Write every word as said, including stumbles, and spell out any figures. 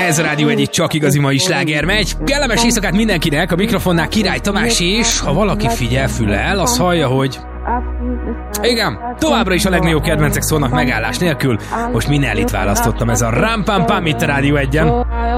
Ez a Rádió egy csak igazi mai sláger megy. Kellemes éjszakát mindenkinek, a mikrofonnál Király Tamás, és ha valaki figyel fülel, az hallja, hogy... Igen, továbbra is a legnagyobb kedvencek szólnak megállás nélkül. Most Minellit választottam, ez a Ram Pam Pam itt a Rádió egyen.